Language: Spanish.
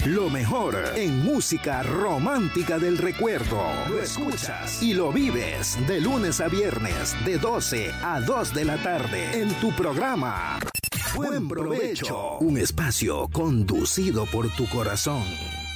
Lo mejor en música romántica del recuerdo. Lo escuchas y lo vives de lunes a viernes de 12 a 2 de la tarde en tu programa Buen Provecho. Un espacio conducido por tu corazón.